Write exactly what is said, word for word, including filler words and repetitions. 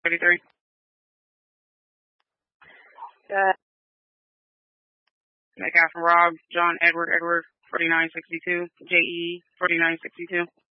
thirty-three. Uh, Metcalf and Rob, John Edward Edward, forty-nine sixty-two. J E, forty-nine sixty-two.